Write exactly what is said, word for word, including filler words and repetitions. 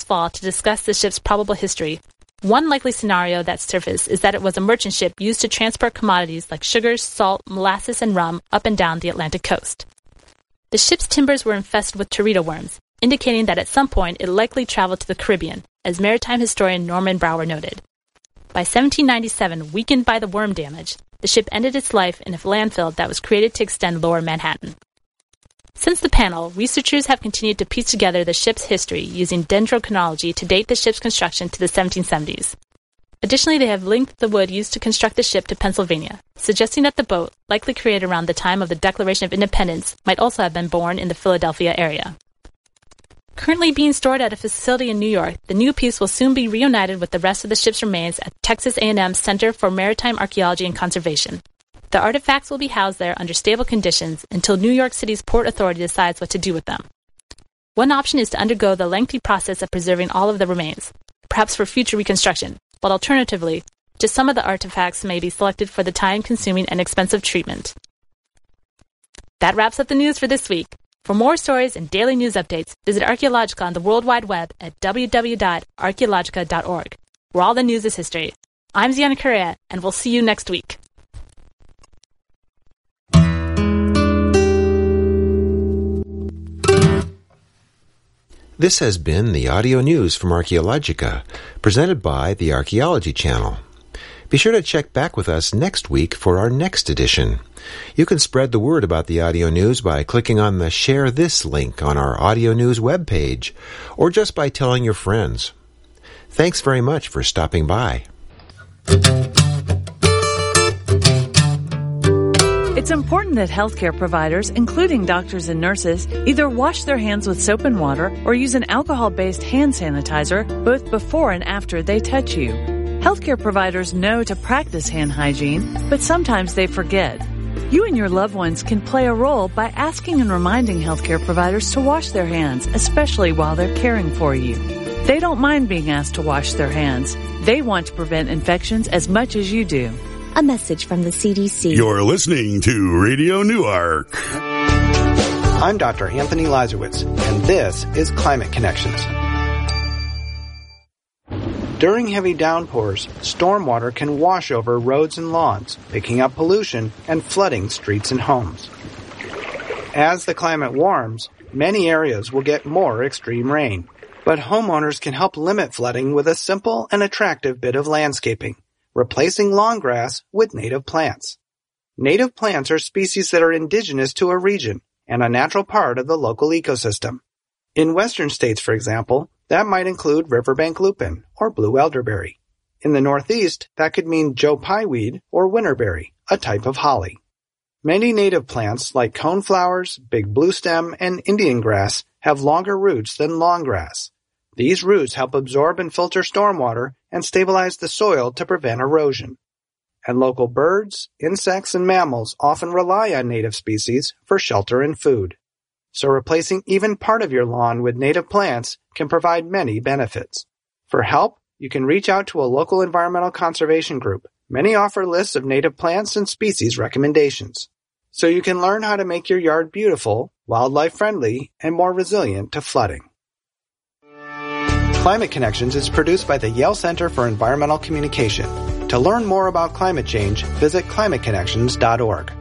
fall to discuss the ship's probable history. One likely scenario that surfaced is that it was a merchant ship used to transport commodities like sugars, salt, molasses, and rum up and down the Atlantic coast. The ship's timbers were infested with teredo worms, indicating that at some point it likely traveled to the Caribbean, as maritime historian Norman Brower noted. By seventeen ninety-seven, weakened by the worm damage, the ship ended its life in a landfill that was created to extend lower Manhattan. Since the panel, researchers have continued to piece together the ship's history using dendrochronology to date the ship's construction to the seventeen seventies. Additionally, they have linked the wood used to construct the ship to Pennsylvania, suggesting that the boat, likely created around the time of the Declaration of Independence, might also have been born in the Philadelphia area. Currently being stored at a facility in New York, the new piece will soon be reunited with the rest of the ship's remains at Texas A and M Center for Maritime Archaeology and Conservation. The artifacts will be housed there under stable conditions until New York City's Port Authority decides what to do with them. One option is to undergo the lengthy process of preserving all of the remains, perhaps for future reconstruction, but alternatively, just some of the artifacts may be selected for the time-consuming and expensive treatment. That wraps up the news for this week. For more stories and daily news updates, visit Archaeologica on the World Wide Web at w w w dot archaeologica dot org, where all the news is history. I'm Ziana Correa, and we'll see you next week. This has been the audio news from Archaeologica, presented by the Archaeology Channel. Be sure to check back with us next week for our next edition. You can spread the word about the audio news by clicking on the Share This link on our audio news webpage, or just by telling your friends. Thanks very much for stopping by. It's important that healthcare providers, including doctors and nurses, either wash their hands with soap and water or use an alcohol-based hand sanitizer both before and after they touch you. Healthcare providers know to practice hand hygiene, but sometimes they forget. You and your loved ones can play a role by asking and reminding healthcare providers to wash their hands, especially while they're caring for you. They don't mind being asked to wash their hands. They want to prevent infections as much as you do. A message from the C D C. You're listening to Radio Newark. I'm Doctor Anthony Lazarowitz, and this is Climate Connections. During heavy downpours, stormwater can wash over roads and lawns, picking up pollution and flooding streets and homes. As the climate warms, many areas will get more extreme rain, but homeowners can help limit flooding with a simple and attractive bit of landscaping: replacing lawn grass with native plants. Native plants are species that are indigenous to a region and a natural part of the local ecosystem. In western states, for example, that might include riverbank lupin or blue elderberry. In the northeast, that could mean Joe Pyeweed or winterberry, a type of holly. Many native plants like coneflowers, big bluestem, and Indian grass have longer roots than long grass. These roots help absorb and filter stormwater and stabilize the soil to prevent erosion. And local birds, insects, and mammals often rely on native species for shelter and food. So replacing even part of your lawn with native plants can provide many benefits. For help, you can reach out to a local environmental conservation group. Many offer lists of native plants and species recommendations. So you can learn how to make your yard beautiful, wildlife-friendly, and more resilient to flooding. Climate Connections is produced by the Yale Center for Environmental Communication. To learn more about climate change, visit climate connections dot org.